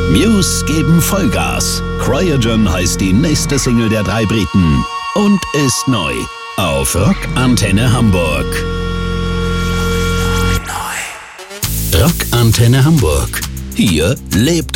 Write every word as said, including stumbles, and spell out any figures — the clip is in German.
Muse geben Vollgas. Cryogen heißt die nächste Single der drei Briten und ist neu auf Rock Antenne Hamburg. Rock Antenne Hamburg. Hier lebt